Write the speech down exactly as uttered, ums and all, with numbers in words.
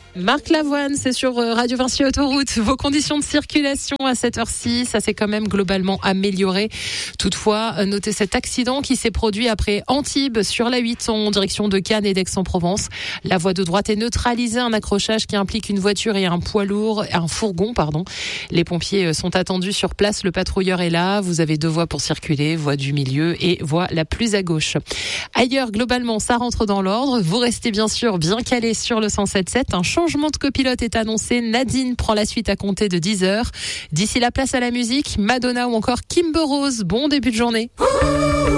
Marc Lavoine, c'est sur Radio Vinci Autoroute. Vos conditions de circulation à cette heure-ci, ça s'est quand même globalement amélioré. Toutefois, notez cet accident qui s'est produit après Antibes sur la huit en direction de Cannes et d'Aix-en-Provence. La voie de droite est neutralisée, un accrochage qui implique une voiture et un poids lourd, un fourgon, pardon. Les pompiers sont attendus sur place, le patrouilleur est là. Vous avez deux voies pour circuler, voie du milieu et voie la plus à gauche. Ailleurs, globalement, ça rentre dans l'ordre. Vous restez bien sûr bien calé sur le cent sept sept. Un changement de copilote est annoncé. Nadine prend la suite à compter de dix heures. D'ici la place à la musique, Madonna ou encore Kimber Rose. Bon début de journée.